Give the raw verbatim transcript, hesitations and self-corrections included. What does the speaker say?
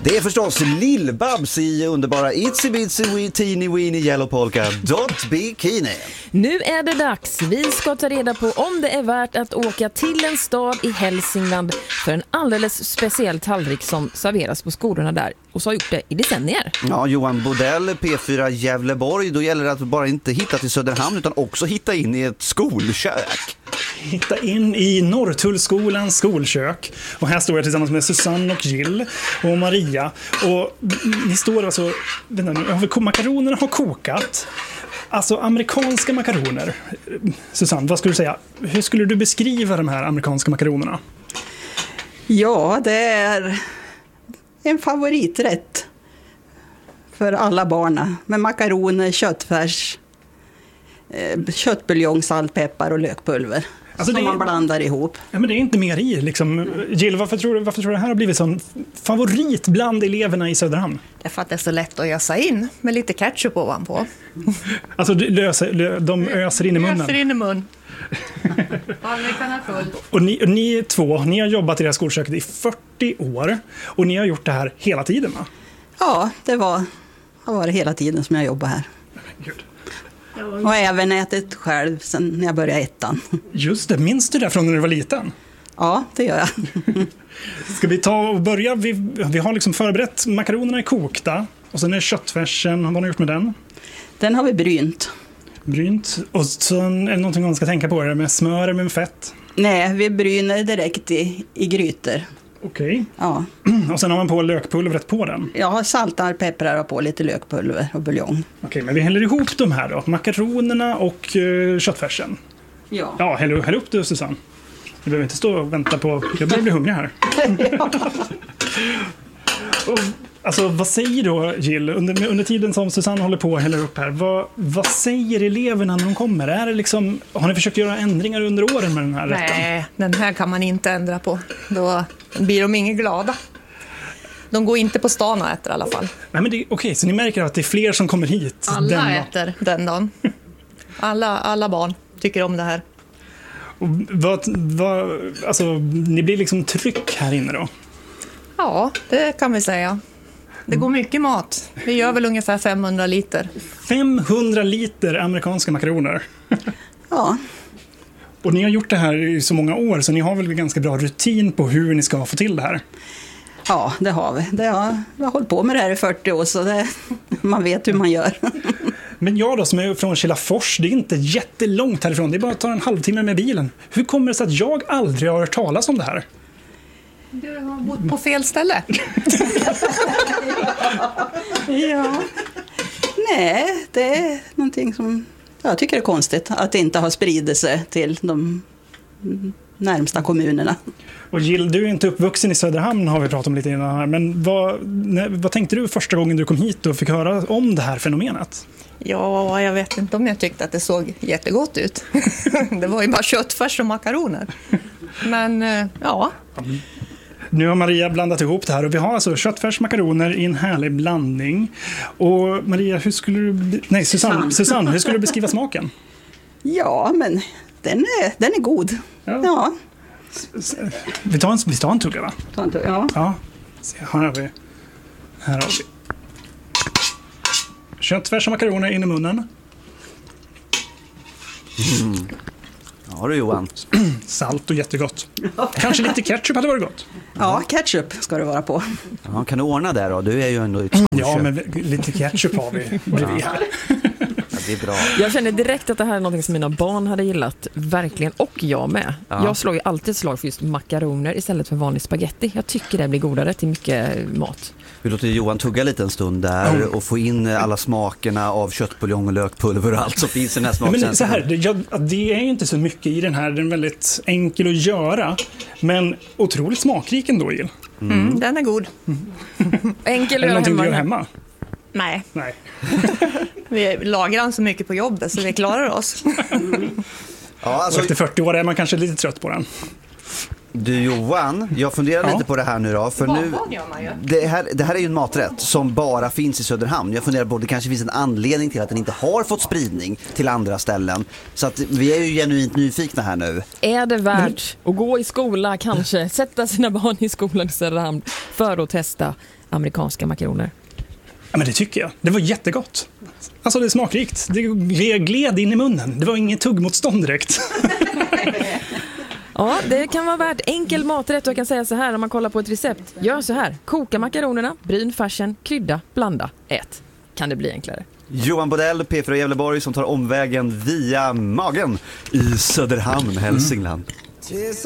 Det är förstås Lill-Babs i underbara Itsy Bitsy Teeny Weeny Yellow Polka Dot Bikini. Nu är det dags. Vi ska ta reda på om det är värt att åka till en stad i Hälsingland för en alldeles speciell tallrik som serveras på skolorna där, och så har gjort det i decennier. Ja, Johan Bodell, P fyra Gävleborg. Då gäller det att bara inte hitta till Söderhamn utan också hitta in i ett skolkök. Hitta in i Norrtullskolans skolkök. Och här står jag tillsammans med Susanne och Jill och Maria. Och ni står alltså... Vänta, makaronerna har kokat. Alltså amerikanska makaroner. Susanne, vad skulle du säga? Hur skulle du beskriva de här amerikanska makaronerna? Ja, det är en favoriträtt för alla barna. Med makaroner, köttfärs, köttbuljong, salt, peppar och lökpulver. Alltså som det är, man blandar ihop. Ja, men det är inte mer i. Liksom. Jill, varför tror du, varför tror du det här har blivit sån favorit bland eleverna i Söderhamn? Det är för att det är så lätt att ösa in med lite ketchup ovanpå. Alltså löser, de öser in i munnen? Öser in i mun. Och ni, ni två, ni har jobbat i det här skolköket i fyrtio år. Och ni har gjort det här hela tiden, va? Ja, det var, har varit hela tiden som jag jobbar här. Gud. Och även ätit själv sen när jag började ettan. Just det, minns du det från när du var liten? Ja, det gör jag. Ska vi ta och börja? Vi, vi har liksom förberett, makaronerna är kokta. Och sen är köttfärsen, vad har ni gjort med den? Den har vi brynt. Brynt. Och sen är det någonting man ska tänka på, är det med smör eller med fett? Nej, vi bryner direkt i, i grytor. Okej. Okay. Ja. Och sen har man på lökpulvret på den? Jag har saltar, pepprar och på lite lökpulver och buljong. Okej, okay, men vi häller ihop de här då. Makaronerna och uh, köttfärsen. Ja. Ja, häll, häll upp det, Susanne. Du behöver inte stå och vänta på... Jag börjar bli hungrig här. Ja. Och, alltså, vad säger då Jill under, under tiden som Susanne håller på och häller upp här? Vad, vad säger eleverna när de kommer? Är det liksom, har ni försökt göra ändringar under åren med den här rätten? Nej, den här kan man inte ändra på. Då blir de inga glada. De går inte på stan och äter i alla fall. Nej, men det, okej, så ni märker att det är fler som kommer hit? Alla den äter den dagen. Alla, alla barn tycker om det här. Och vad, vad, alltså, ni blir liksom tryck här inne då? Ja, det kan vi säga. Det går mycket mat. Vi gör väl ungefär femhundra liter. femhundra liter amerikanska makaroner? Ja. Och ni har gjort det här i så många år, så ni har väl ganska bra rutin på hur ni ska få till det här? Ja, det har vi. Det har, vi har hållit på med det här i fyrtio år, så det, man vet hur man gör. Men jag då, som är från Kilafors, det är inte jättelångt härifrån. Det är bara att ta en halvtimme med bilen. Hur kommer det sig att jag aldrig har hört talas om det här? Du har bott på fel ställe. Ja. Nej, det är någonting som jag tycker är konstigt. Att det inte har spridit sig till de närmsta kommunerna. Och Jill, du är inte uppvuxen i Söderhamn, har vi pratat om lite innan här. Men vad, när, vad tänkte du första gången du kom hit och fick höra om det här fenomenet? Ja, jag vet inte om jag tyckte att det såg jättegott ut. Det var ju bara köttfärs och makaroner. Men ja... Nu har Maria blandat ihop det här och vi har alltså köttfärs, makaroner i en härlig blandning. Och Maria, hur skulle du... Nej, Susanne, Susanne hur skulle du beskriva smaken? Ja, men den är, den är god. Ja. Ja. Vi tar en, vi tar en tugga, va? Ta en tugga, ja. Ja, här har vi... Här har vi. Köttfärs och makaroner in i munnen. Mm. Ja du Johan. Salt och jättegott. Kanske lite ketchup hade varit gott. Ja, ketchup ska det vara på. Ja, kan du ordna där då? Du är ju ändå... Ja, men lite ketchup har vi bredvid här. Ja, det är bra. Jag känner direkt att det här är något som mina barn hade gillat. Verkligen, och jag med. Ja. Jag slår ju alltid slag för just makaroner istället för vanlig spaghetti. Jag tycker det blir godare till mycket mat. Vi låter Johan tugga lite en stund där mm. och få in alla smakerna av köttbuljong och lökpulver och allt som finns i den här smakkänslan. Men så här, det, jag, det är ju inte så mycket i den här. Den är väldigt enkel att göra, men otroligt smakrik ändå, Jill. Mm. Mm, den är god. Mm. Enkel att göra hemma. Är det någonting hemma? du gör hemma? Nej. Nej. Vi lagrar så mycket på jobbet så vi klarar oss. Mm. Ja, alltså... Efter fyrtio år är man kanske lite trött på den. Du Johan, jag funderar Ja. lite på det här nu då. För nu, det, här, det här är ju en maträtt som bara finns i Söderhamn. Jag funderar på, det kanske finns en anledning till att den inte har fått spridning till andra ställen. Så att vi är ju genuint nyfikna här nu. Är det värt att gå i skola kanske, sätta sina barn i skolan i Söderhamn för att testa amerikanska makaroner? Ja, men det tycker jag. Det var jättegott. Alltså det är smakrikt. Det gled in i munnen. Det var inget tuggmotstånd direkt. Ja, det kan vara värt enkel maträtt och jag kan säga så här om man kollar på ett recept. Gör så här, koka makaronerna, bryn färsen, krydda, blanda, ät. Kan det bli enklare? Johan Bodell, P fyra Gävleborg, som tar omvägen via magen i Söderhamn, Hälsingland. Mm.